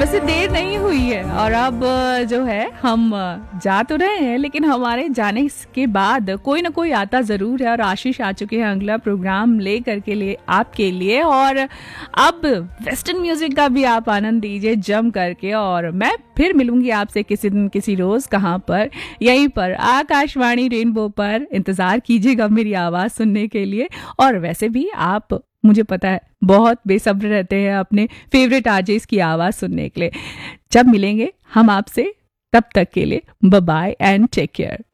वैसे देर नहीं हुई है और अब जो है हम जा तो रहे हैं, लेकिन हमारे जाने के बाद कोई ना कोई आता ज़रूर है और आशीष आ चुके हैं अगला प्रोग्राम ले करके लिए आपके लिए। और अब वेस्टर्न म्यूजिक का भी आप आनंद दीजिए जम करके, और मैं फिर मिलूंगी आपसे किसी दिन किसी रोज़, कहाँ पर, यहीं पर आकाशवाणी रेनबो पर। इंतज़ार कीजिएगा मेरी आवाज़ सुनने के लिए। और वैसे भी आप, मुझे पता है, बहुत बेसब्र रहते हैं अपने फेवरेट आरजेस की आवाज़ सुनने के लिए। जब मिलेंगे हम आपसे, तब तक के लिए bye bye and take care.